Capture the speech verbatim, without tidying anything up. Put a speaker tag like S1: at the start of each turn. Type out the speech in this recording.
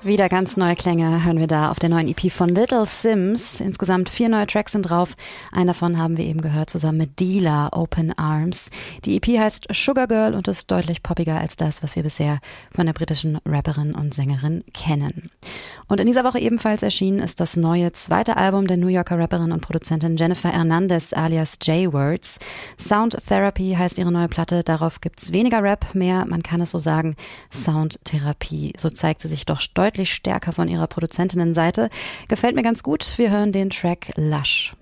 S1: Wieder ganz neue Klänge hören wir da auf der neuen E P von Little Simz. Insgesamt vier neue Tracks sind drauf. Einen davon haben wir eben gehört, zusammen mit Dealer, Open Arms. Die E P heißt Sugar Girl und ist deutlich poppiger als das, was wir bisher von der britischen Rapperin und Sängerin kennen. Und in dieser Woche ebenfalls erschienen ist das neue zweite Album der New Yorker Rapperin und Produzentin Jennifer Hernandez alias J-Words. Sound Therapy heißt ihre neue Platte. Darauf gibt's weniger Rap, mehr, man kann es so sagen, Soundtherapie. So zeigt sie sich doch deutlich stärker von ihrer Produzentinnenseite. Gefällt mir ganz gut. Wir hören den Track Lush.